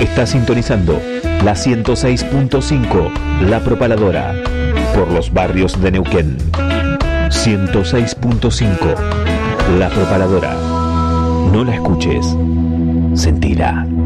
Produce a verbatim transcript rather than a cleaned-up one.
Está sintonizando la ciento seis punto cinco, La Propaladora, por los barrios de Neuquén. ciento seis punto cinco, La Propaladora. No la escuches, sentirá.